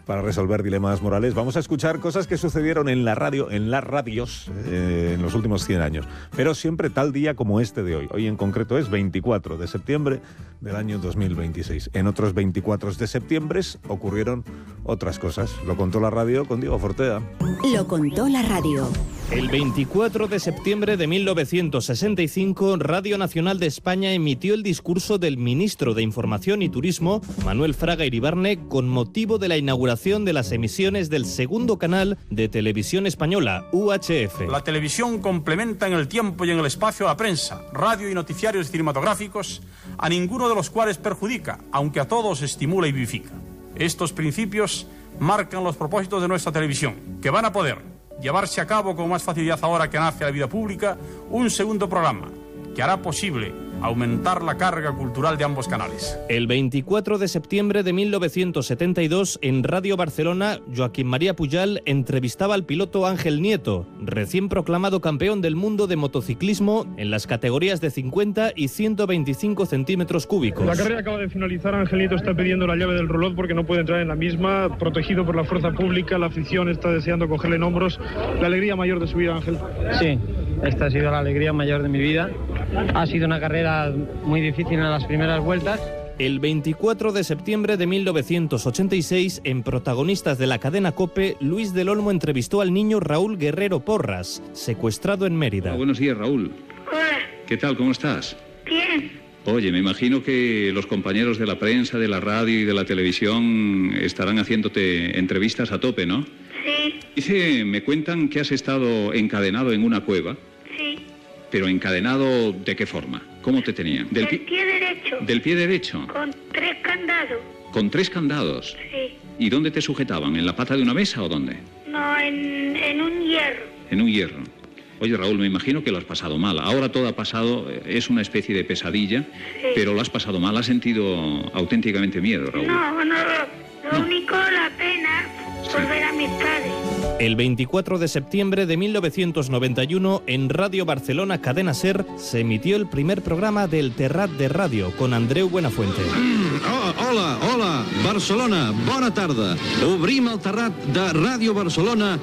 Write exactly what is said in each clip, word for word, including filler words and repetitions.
para resolver dilemas morales. Vamos a escuchar cosas que sucedieron en la radio, en las radios, eh, en los últimos cien años. Pero siempre tal día como este de hoy. Hoy en concreto es veinticuatro de septiembre del año dos mil veintiséis. En otros veinticuatro de septiembre ocurrieron otras cosas. Lo contó la radio con Diego Fortea. Lo contó la radio. El veinticuatro de septiembre de mil novecientos sesenta y cinco, Radio Nacional de España emitió el discurso del ministro de Información y Turismo, Manuel Fraga Iribarne, con motivo de la inauguración de las emisiones del segundo canal de televisión española, U H F. La televisión complementa en el tiempo y en el espacio a la prensa, radio y noticiarios cinematográficos, a ninguno de los cuales perjudica, aunque a todos estimula y vivifica. Estos principios marcan los propósitos de nuestra televisión, que van a poder llevarse a cabo con más facilidad ahora que nace la vida pública un segundo programa, que hará posible aumentar la carga cultural de ambos canales. El veinticuatro de septiembre de mil novecientos setenta y dos, en Radio Barcelona, Joaquín María Pujal entrevistaba al piloto Ángel Nieto, recién proclamado campeón del mundo de motociclismo en las categorías de cincuenta y ciento veinticinco centímetros cúbicos. La carrera acaba de finalizar. Ángel Nieto está pidiendo la llave del reloj porque no puede entrar en la misma, protegido por la fuerza pública. La afición está deseando cogerle en hombros. La alegría mayor de su vida, Ángel. Sí, esta ha sido la alegría mayor de mi vida. Ha sido una carrera muy difícil en las primeras vueltas. El veinticuatro de septiembre de mil novecientos ochenta y seis, en Protagonistas de la cadena COPE, Luis del Olmo entrevistó al niño Raúl Guerrero Porras, secuestrado en Mérida. Hola, buenos días, Raúl. Hola. ¿Qué tal? ¿Cómo estás? Bien. Oye, me imagino que los compañeros de la prensa, de la radio y de la televisión estarán haciéndote entrevistas a tope, ¿no? Sí. Dice, me cuentan que has estado encadenado en una cueva. Sí. ¿Pero encadenado de qué forma? ¿Cómo te tenían? Del pi- pie derecho. ¿Del pie derecho? Con tres candados. ¿Con tres candados? Sí. ¿Y dónde te sujetaban? ¿En la pata de una mesa o dónde? No, en, en un hierro. En un hierro. Oye, Raúl, me imagino que lo has pasado mal. Ahora todo ha pasado, es una especie de pesadilla, sí. Pero lo has pasado mal. ¿Has sentido auténticamente miedo, Raúl? No, no. Lo no. único, la pena, sí. Volver a mis padres. El veinticuatro de septiembre de mil novecientos noventa y uno, en Radio Barcelona Cadena Ser, se emitió el primer programa del Terrat de Ràdio, con Andreu Buenafuente. Mm, oh, hola, hola, Barcelona, bona tarda. Obrim el Terrat de Ràdio Barcelona...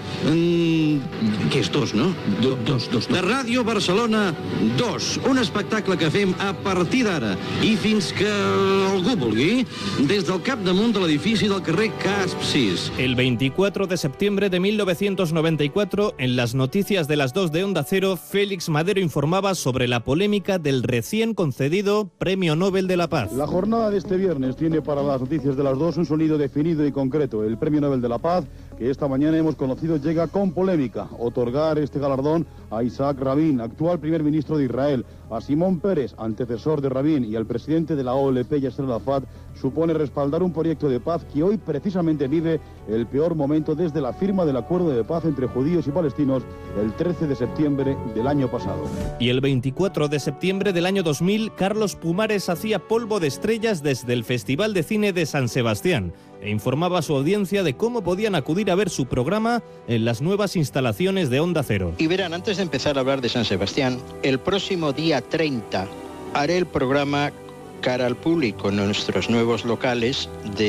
Mm, què és dos, no? Do, dos, dos, dos. De Ràdio Barcelona dos, un espectacle que fem a partir d'ara i fins que algú vulgui, des del capdamunt de l'edifici del carrer Casp sis. El veinticuatro de septiembre de mil novecientos noventa y cuatro, en las noticias de las dos de Onda Cero, Félix Madero informaba sobre la polémica del recién concedido Premio Nobel de la Paz. La jornada de este viernes tiene para las noticias de las dos un sonido definido y concreto. El Premio Nobel de la Paz, que esta mañana hemos conocido, llega con polémica. Otorgar este galardón a Isaac Rabin, actual primer ministro de Israel, a Simón Peres, antecesor de Rabin, y al presidente de la O L P, Yasser Arafat, supone respaldar un proyecto de paz que hoy precisamente vive el peor momento desde la firma del acuerdo de paz entre judíos y palestinos el trece de septiembre del año pasado. Y el veinticuatro de septiembre del año dos mil, Carlos Pumares hacía polvo de estrellas desde el Festival de Cine de San Sebastián e informaba a su audiencia de cómo podían acudir a ver su programa en las nuevas instalaciones de Onda Cero. Y verán, antes de empezar a hablar de San Sebastián, el próximo día treinta haré el programa cara al público en nuestros nuevos locales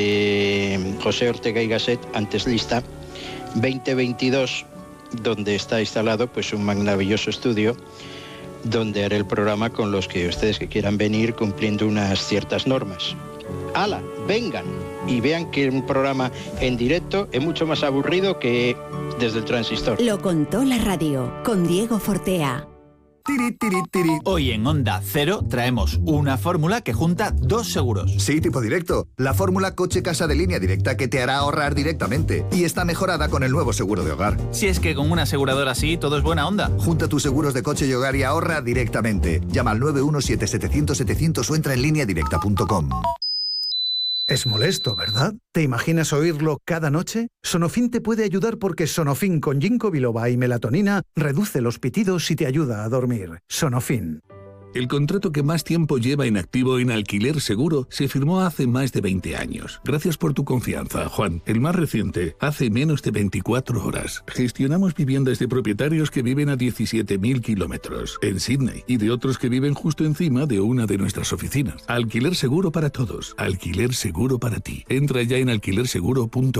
de José Ortega y Gasset, antes lista, veinte veintidós, donde está instalado pues un maravilloso estudio donde haré el programa con los que ustedes que quieran venir cumpliendo unas ciertas normas. ¡Hala! Vengan y vean que un programa en directo es mucho más aburrido que desde el transistor. Lo contó la radio con Diego Fortea. Tiri, tiri, tiri. Hoy en Onda Cero traemos una fórmula que junta dos seguros. Sí, tipo directo. La fórmula coche-casa de Línea Directa que te hará ahorrar directamente. Y está mejorada con el nuevo seguro de hogar. Si es que con una aseguradora así todo es buena onda. Junta tus seguros de coche y hogar y ahorra directamente. Llama al nueve uno siete siete cero cero siete cero cero o entra en línea directa punto com. Es molesto, ¿verdad? ¿Te imaginas oírlo cada noche? Sonofin te puede ayudar porque Sonofin con ginkgo biloba y melatonina reduce los pitidos y te ayuda a dormir. Sonofin. El contrato que más tiempo lleva en activo en Alquiler Seguro se firmó hace más de veinte años. Gracias por tu confianza, Juan. El más reciente, hace menos de veinticuatro horas. Gestionamos viviendas de propietarios que viven a diecisiete mil kilómetros en Sydney y de otros que viven justo encima de una de nuestras oficinas. Alquiler Seguro para todos. Alquiler Seguro para ti. Entra ya en alquiler seguro punto com.